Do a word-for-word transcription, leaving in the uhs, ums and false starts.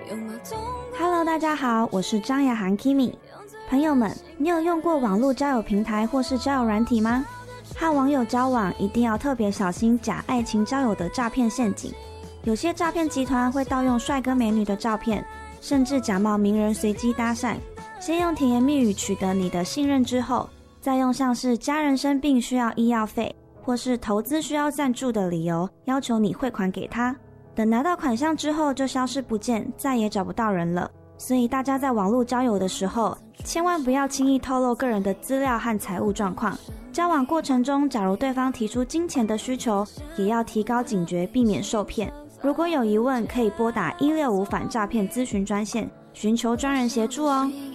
Hello， 大家好，我是张雅涵 Kimi。朋友们，你有用过网络交友平台或是交友软体吗？和网友交往一定要特别小心假爱情交友的诈骗陷阱。有些诈骗集团会盗用帅哥美女的照片，甚至假冒名人随机搭讪，先用甜言蜜语取得你的信任之后，再用像是家人生病需要医药费，或是投资需要赞助的理由，要求你汇款给他。等拿到款项之后就消失不见，再也找不到人了。所以大家在网络交友的时候，千万不要轻易透露个人的资料和财务状况。交往过程中，假如对方提出金钱的需求，也要提高警觉，避免受骗。如果有疑问，可以拨打一六五反诈骗咨询专线，寻求专人协助哦。